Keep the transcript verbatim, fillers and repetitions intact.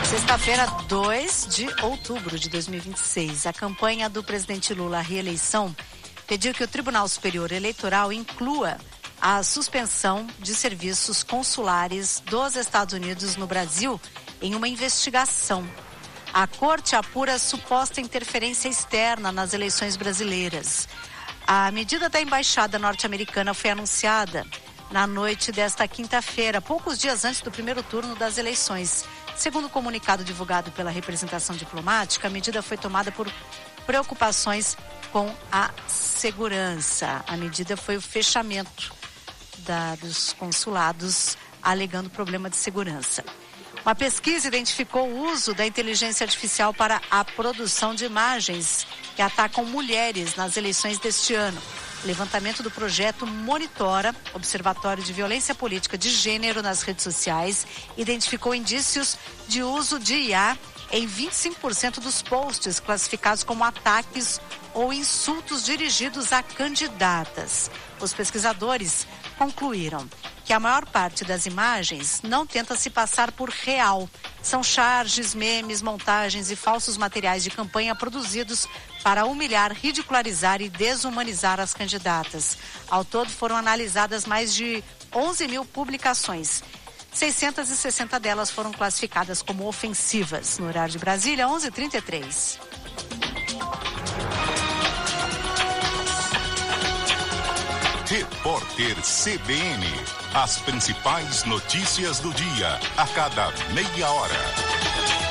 Sexta-feira, dois de outubro de dois mil e vinte e seis, a campanha do presidente Lula à reeleição pediu que o Tribunal Superior Eleitoral inclua a suspensão de serviços consulares dos Estados Unidos no Brasil em uma investigação. A corte apura suposta interferência externa nas eleições brasileiras. A medida da embaixada norte-americana foi anunciada na noite desta quinta-feira, poucos dias antes do primeiro turno das eleições. Segundo o comunicado divulgado pela representação diplomática, a medida foi tomada por preocupações com a segurança. A medida foi o fechamento da, dos consulados, alegando problema de segurança. Uma pesquisa identificou o uso da inteligência artificial para a produção de imagens que atacam mulheres nas eleições deste ano. O levantamento do projeto monitora Observatório de Violência Política de Gênero nas redes sociais, identificou indícios de uso de I A em vinte e cinco por cento dos posts classificados como ataques ou insultos dirigidos a candidatas. Os pesquisadores concluíram que a maior parte das imagens não tenta se passar por real. São charges, memes, montagens e falsos materiais de campanha produzidos para humilhar, ridicularizar e desumanizar as candidatas. Ao todo foram analisadas mais de onze mil publicações. seiscentas e sessenta delas foram classificadas como ofensivas. No horário de Brasília, onze e trinta e três. Repórter C B N. As principais notícias do dia, a cada meia hora.